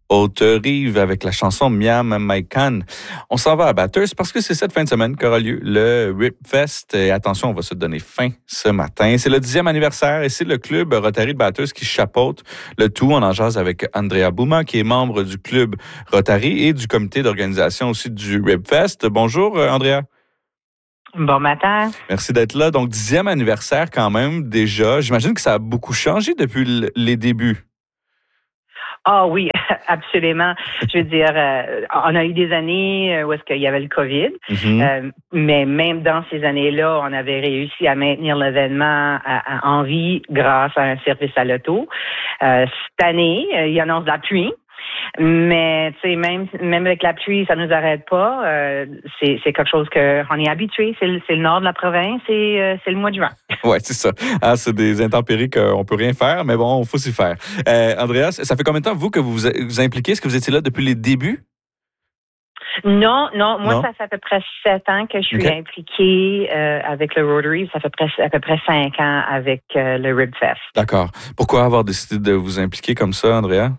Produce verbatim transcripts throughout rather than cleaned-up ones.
Haute-Rive avec la chanson Miam Maikan. On s'en va à Bathurst parce que c'est cette fin de semaine qu'aura lieu le Ribfest. Et attention, on va se donner fin ce matin. C'est le dixième anniversaire et c'est le club Rotary de Bathurst qui chapeaute le tout. On en jase avec Andrea Bouma, qui est membre du club Rotary et du comité d'organisation aussi du Ribfest. Bonjour, Andrea. Bon matin. Merci d'être là. Donc, dixième anniversaire quand même déjà. J'imagine que ça a beaucoup changé depuis les débuts. Ah oui, absolument. Je veux dire, euh, on a eu des années où est-ce qu'il y avait le COVID, mm-hmm. euh, mais même dans ces années-là, on avait réussi à maintenir l'événement à, à, en vie grâce à un service à l'auto. Euh, cette année, il y annonce de la pluie. Mais tu sais, même même avec la pluie, ça nous arrête pas. Euh, c'est c'est quelque chose que on est habitué. C'est le, c'est le nord de la province et euh, c'est le mois de juin. Ouais, c'est ça. Ah, c'est des intempéries qu'on peut rien faire, mais bon, il faut s'y faire. Euh, Andrea, ça fait combien de temps vous que vous vous, vous impliquez? Est-ce que vous étiez là depuis les débuts? Non, non. Moi, non? ça fait à peu près sept ans que je suis okay. impliquée euh, avec le Rotary. Ça fait presque, à peu près cinq ans avec euh, le Ribfest. D'accord. Pourquoi avoir décidé de vous impliquer comme ça, Andrea?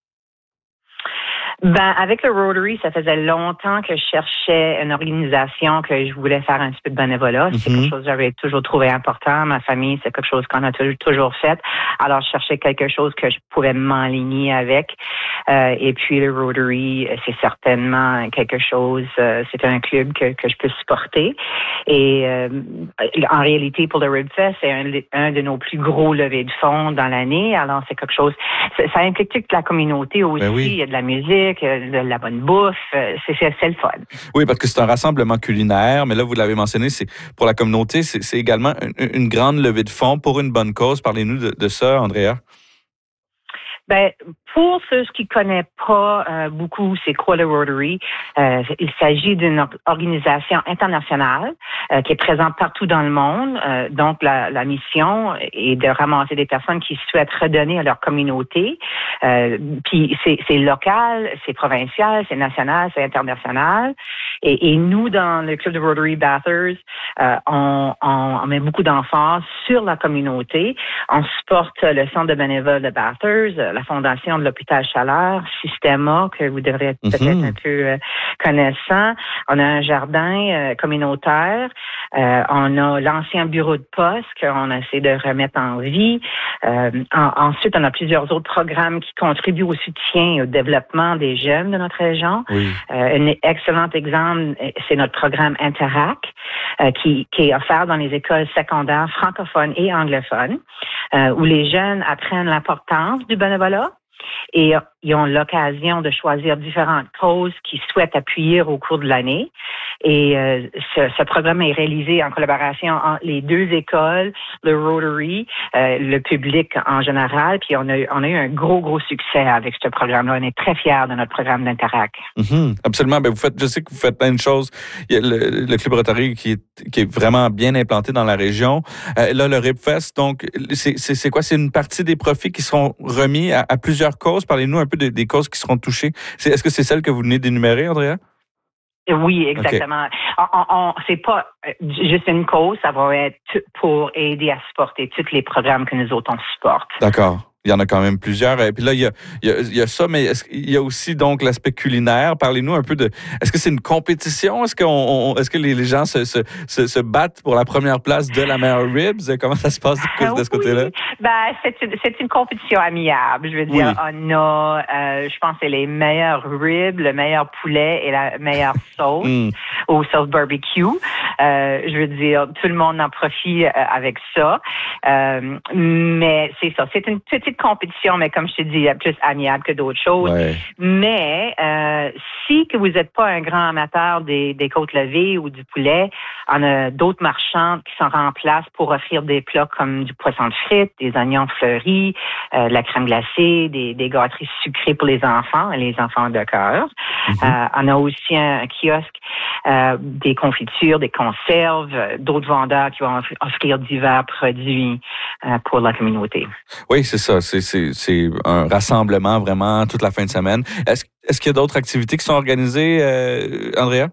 Ben, avec le Rotary, ça faisait longtemps que je cherchais une organisation que je voulais faire un petit peu de bénévolat. C'est mm-hmm. quelque chose que j'avais toujours trouvé important. Ma famille, c'est quelque chose qu'on a toujours fait. Alors, je cherchais quelque chose que je pouvais m'enligner avec. Euh, et puis, le Rotary, c'est certainement quelque chose, euh, c'est un club que, que je peux supporter. Et euh, en réalité, pour le Ribfest, c'est un, un de nos plus gros levées de fonds dans l'année. Alors, c'est quelque chose, ça, ça implique toute la communauté aussi. Ben oui. Il y a de la musique, de la bonne bouffe, c'est, c'est, c'est le fun. Oui, parce que c'est un rassemblement culinaire, mais là, vous l'avez mentionné, c'est pour la communauté, c'est, c'est également une, une grande levée de fonds pour une bonne cause. Parlez-nous de, de ça, Andrea. Ben, pour ceux qui ne connaissent pas euh, beaucoup c'est quoi le Rotary, euh, il s'agit d'une organisation internationale euh, qui est présente partout dans le monde. Euh, donc, la, la mission est de ramasser des personnes qui souhaitent redonner à leur communauté. Euh, puis, c'est, c'est local, c'est provincial, c'est national, c'est international. Et, et nous, dans le club de Rotary Bathurst, euh, on, on, on met beaucoup d'emphase sur la communauté. On supporte le centre de bénévoles de Bathurst, la fondation de l'hôpital Chaleur, Systema, que vous devrez être peut-être mm-hmm. un peu euh, connaissant. On a un jardin euh, communautaire. Euh, on a l'ancien bureau de poste qu'on essaie de remettre en vie. Euh, en, ensuite, on a plusieurs autres programmes qui contribuent au soutien et au développement des jeunes de notre région. Oui. Euh, un excellent exemple, c'est notre programme Interac, euh, qui, qui est offert dans les écoles secondaires francophones et anglophones, euh, où les jeunes apprennent l'importance du bénévolat et ils ont l'occasion de choisir différentes causes qu'ils souhaitent appuyer au cours de l'année. Et euh, ce, ce programme est réalisé en collaboration entre les deux écoles, le Rotary, euh, le public en général. Puis on a, on a eu un gros, gros succès avec ce programme-là. On est très fiers de notre programme d'Interac. Mm-hmm, absolument. Ben, vous faites, je sais que vous faites plein de choses. Il y a le, le Club Rotary qui est, qui est vraiment bien implanté dans la région. Euh, là, le Ribfest, donc, c'est, c'est, c'est quoi? C'est une partie des profits qui seront remis à, à plusieurs causes. Parlez-nous un peu de, des causes qui seront touchées. C'est, est-ce que c'est celle que vous venez d'énumérer, Andrea? Oui, exactement. Okay. On, on, c'est pas juste une cause, ça va être pour aider à supporter tous les programmes que nous autres on supporte. D'accord. Il y en a quand même plusieurs. Et puis là, il y a, il y a, il y a ça, mais est-ce, il y a aussi donc l'aspect culinaire. Parlez-nous un peu de... Est-ce que c'est une compétition? Est-ce, qu'on, on, est-ce que les, les gens se, se, se, se battent pour la première place de la meilleure ribs? Comment ça se passe de, de ce oui. côté-là? Ben, c'est une, c'est une compétition amiable. Je veux dire, oui. on a, euh, je pense, c'est les meilleurs ribs, le meilleur poulet et la meilleure sauce mm. au sauce barbecue. Euh, je veux dire, tout le monde en profite euh, avec ça. Euh, mais c'est ça, c'est une petite compétition, mais comme je te dis, plus amiable que d'autres choses. Ouais. Mais euh, si que vous n'êtes pas un grand amateur des, des côtes levées ou du poulet, on a d'autres marchands qui sont en place pour offrir des plats comme du poisson de frites, des oignons fleuris, euh, de la crème glacée, des, des gâteries sucrées pour les enfants et les enfants de cœur. Mm-hmm. Euh, on a aussi un, un kiosque, euh, des confitures, des conserves, d'autres vendeurs qui vont offrir divers produits euh, pour la communauté. Oui, c'est ça. C'est, c'est, c'est un rassemblement vraiment toute la fin de semaine. Est-ce, est-ce qu'il y a d'autres activités qui sont organisées, euh, Andrea?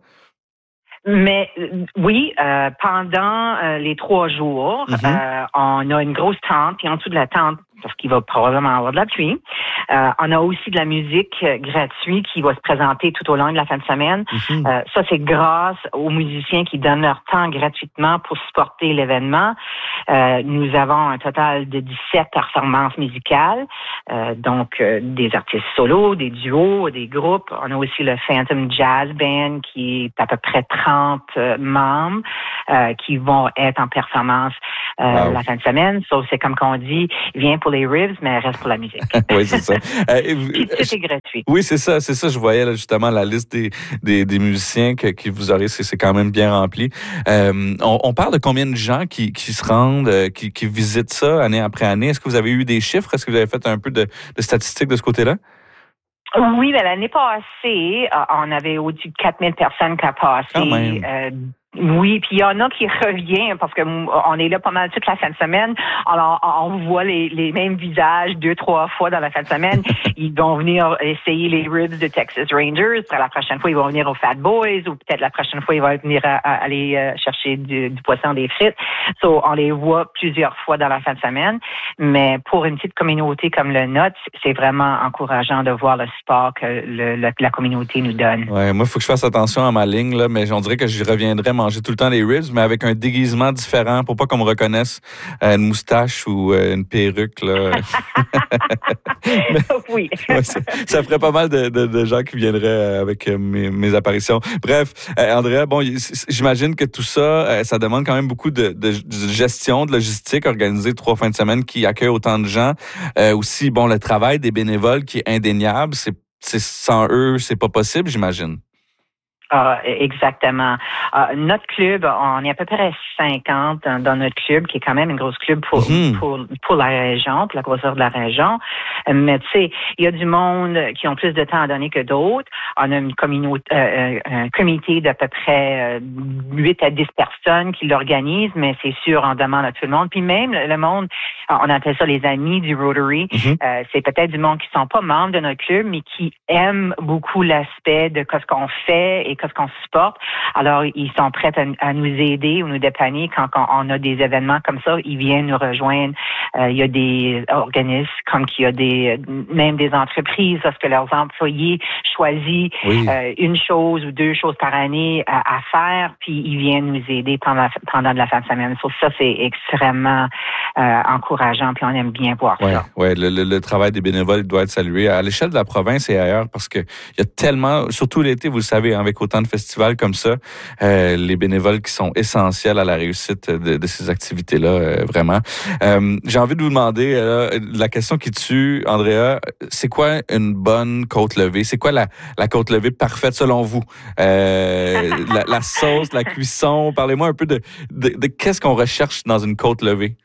Mais oui, euh, pendant euh, les trois jours, mm-hmm. euh, on a une grosse tente, puis en dessous de la tente, parce qu'il va probablement avoir de la pluie. Euh, on a aussi de la musique gratuite qui va se présenter tout au long de la fin de semaine. Mm-hmm. Euh, ça, c'est grâce aux musiciens qui donnent leur temps gratuitement pour supporter l'événement. Euh, nous avons un total de dix-sept performances musicales, euh, donc euh, des artistes solos, des duos, des groupes. On a aussi le Phantom Jazz Band qui est à peu près trente euh, membres euh, qui vont être en performance euh, wow. la fin de semaine. Sauf so, c'est comme qu'on dit, viens pour les ribs, mais reste pour la musique. Oui, c'est ça. Euh, Puis tout est gratuit. Oui, c'est ça, c'est ça. Je voyais là, justement la liste des, des, des musiciens que, que vous aurez, c'est, c'est quand même bien rempli. Euh, on, on parle de combien de gens qui, qui se rendent, euh, qui, qui visitent ça année après année. Est-ce que vous avez eu des chiffres? Est-ce que vous avez fait un peu de, de statistiques de ce côté-là? Oui, mais l'année passée, on avait au-dessus de quatre mille personnes qui ont passé. Quand même. Euh, Oui, puis il y en a qui reviennent parce que on est là pas mal toute la fin de semaine. Alors, on voit les, les mêmes visages deux, trois fois dans la fin de semaine. Ils vont venir essayer les ribs de Texas Rangers. La prochaine fois, ils vont venir aux Fat Boys ou peut-être la prochaine fois, ils vont venir à, à aller chercher du, du poisson, des frites. So, on les voit plusieurs fois dans la fin de semaine. Mais pour une petite communauté comme le nôtre, c'est vraiment encourageant de voir le support que le, le, la communauté nous donne. Ouais, moi, il faut que je fasse attention à ma ligne, là, mais on dirait que je reviendrai manger tout le temps les ribs, mais avec un déguisement différent pour pas qu'on me reconnaisse euh, une moustache ou euh, une perruque. Là. mais, oui. Ouais, ça ferait pas mal de, de, de gens qui viendraient avec mes, mes apparitions. Bref, euh, Andrea, bon, j'imagine que tout ça, euh, ça demande quand même beaucoup de, de, de gestion, de logistique, organiser trois fins de semaine qui accueillent autant de gens. Euh, aussi, bon, le travail des bénévoles qui est indéniable, c'est, c'est sans eux, c'est pas possible, j'imagine. Ah, exactement. Ah, notre club, on est à peu près cinquante dans, dans notre club, qui est quand même une grosse club pour, mm-hmm. pour, pour la région, pour la grosseur de la région. Mais tu sais, il y a du monde qui ont plus de temps à donner que d'autres. On a une communauté, euh, un comité d'à peu près huit à dix personnes qui l'organisent, mais c'est sûr, on demande à tout le monde. Puis même le monde, on appelle ça les amis du Rotary. Mm-hmm. Euh, c'est peut-être du monde qui sont pas membres de notre club, mais qui aiment beaucoup l'aspect de ce qu'on fait et qu'est-ce qu'on supporte. Alors, ils sont prêts à, à nous aider ou nous dépanner quand, quand on a des événements comme ça. Ils viennent nous rejoindre. Euh, il y a des organismes comme qu'il y a des, même des entreprises, parce que leurs employés choisissent oui. euh, une chose ou deux choses par année à, à faire, puis ils viennent nous aider pendant, pendant de la fin de semaine. So, ça, c'est extrêmement euh, encourageant, puis on aime bien voir ouais, ça. Oui, le, le, le travail des bénévoles doit être salué à l'échelle de la province et ailleurs, parce que il y a tellement, surtout l'été, vous le savez, avec autant de festivals comme ça, euh, les bénévoles qui sont essentiels à la réussite de, de ces activités-là, euh, vraiment. Euh, j'ai envie de vous demander, euh, la question qui tue, Andrea, c'est quoi une bonne côte levée? C'est quoi la, la côte levée parfaite selon vous? Euh, la, la sauce, la cuisson, parlez-moi un peu de, de, de qu'est-ce qu'on recherche dans une côte levée?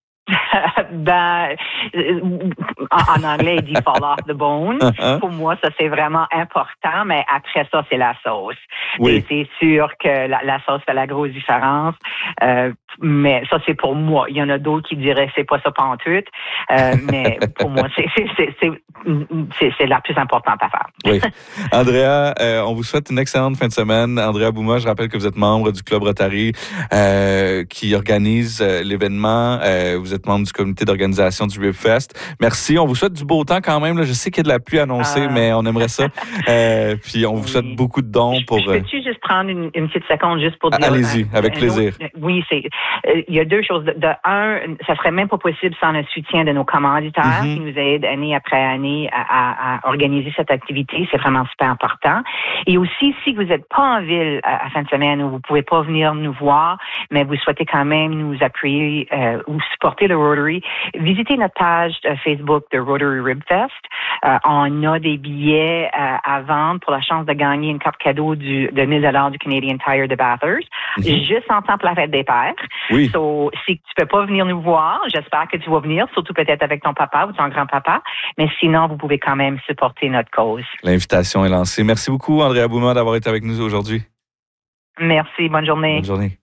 ben, en, en anglais, il dit fall off the bone. Uh-huh. Pour moi, ça, c'est vraiment important, mais après ça, c'est la sauce. Oui. Et c'est sûr que la, la sauce fait la grosse différence, euh, mais ça, c'est pour moi. Il y en a d'autres qui diraient c'est pas ça pantoute, euh, mais pour moi, c'est, c'est, c'est, c'est, c'est, c'est la plus importante à faire. Oui. Andrea, euh, on vous souhaite une excellente fin de semaine. Andrea Bouma, je rappelle que vous êtes membre du Club Rotary euh, qui organise euh, l'événement. Euh, vous êtes membre du comité d'organisation du RibFest. Merci. On vous souhaite du beau temps quand même. Là. Je sais qu'il y a de la pluie annoncée, ah. mais on aimerait ça. Euh, puis on vous oui. souhaite beaucoup de dons pour... Je, je peux-tu juste prendre une, une petite seconde juste pour dire... Allez-y, un, avec un plaisir. Autre, oui, c'est... Euh, il y a deux choses. De, de un, ça serait même pas possible sans le soutien de nos commanditaires mm-hmm. qui nous aident année après année à, à, à organiser cette activité. C'est vraiment super important. Et aussi, si vous n'êtes pas en ville à, à fin de semaine ou vous pouvez pas venir nous voir, mais vous souhaitez quand même nous appuyer euh, ou supporter le Rotary, visitez notre page euh, Facebook de Rotary RibFest. Euh, on a des billets euh, à vendre pour la chance de gagner une carte cadeau du, de mille dollars du Canadian Tire de Bathurst, mm-hmm. juste en temps pour la fête des pères. Oui. So, si tu peux pas venir nous voir, j'espère que tu vas venir, surtout peut-être avec ton papa ou ton grand-papa, mais sinon, vous pouvez quand même supporter notre cause. L'invitation est lancée. Merci beaucoup, Andrea Bouma, d'avoir été avec nous aujourd'hui. Merci. Bonne journée. Bonne journée.